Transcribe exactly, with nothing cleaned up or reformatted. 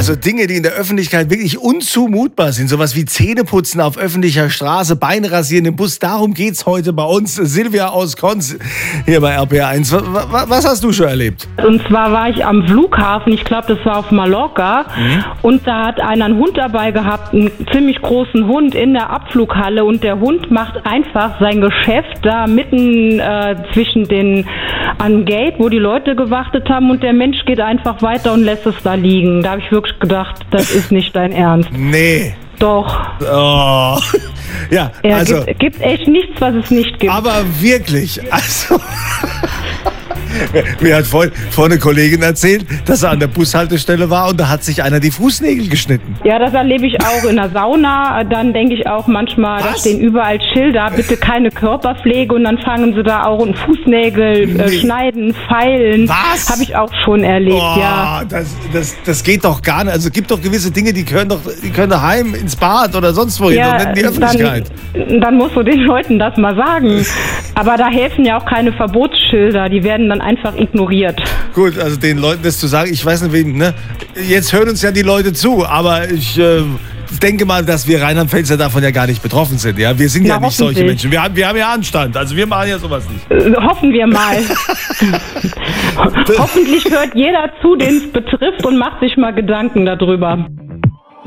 Also Dinge, die in der Öffentlichkeit wirklich unzumutbar sind. Sowas wie Zähneputzen auf öffentlicher Straße, Beine rasieren im Bus. Darum geht's heute bei uns. Silvia aus Konz hier bei R P R eins. Was hast du schon erlebt? Und zwar war ich am Flughafen, ich glaube, das war auf Mallorca. Mhm. Und da hat einer einen Hund dabei gehabt, einen ziemlich großen Hund in der Abflughalle. Und der Hund macht einfach sein Geschäft da mitten äh, zwischen den am Gate, wo die Leute gewartet haben. Und der Mensch geht einfach weiter und lässt es da liegen. Da habe ich wirklich gedacht, das ist nicht dein Ernst. Nee. Doch. Oh. Ja, er also. gibt, gibt echt nichts, was es nicht gibt. Aber wirklich, also. Mir hat vorhin vor eine Kollegin erzählt, dass er an der Bushaltestelle war und da hat sich einer die Fußnägel geschnitten. Ja, das erlebe ich auch in der Sauna. Dann denke ich auch manchmal, da stehen überall Schilder, bitte keine Körperpflege, und dann fangen sie da auch einen Fußnägel äh, schneiden, feilen. Was? Habe ich auch schon erlebt, oh, ja. Das, das, das geht doch gar nicht. Also es gibt doch gewisse Dinge, die gehören doch, die können daheim ins Bad oder sonst wohin, ja, und nicht in die Öffentlichkeit. Dann, dann musst du den Leuten das mal sagen. Aber da helfen ja auch keine Verbotsschilder, die werden dann einfach ignoriert. Gut, also den Leuten das zu sagen, ich weiß nicht, wen, ne? Jetzt hören uns ja die Leute zu, aber ich äh, denke mal, dass wir Rheinland-Pfälzer davon ja gar nicht betroffen sind. Ja? Wir sind Na, ja nicht solche Menschen. Wir haben, wir haben ja Anstand, also wir machen ja sowas nicht. Äh, hoffen wir mal. Hoffentlich hört jeder zu, den es betrifft, und macht sich mal Gedanken darüber.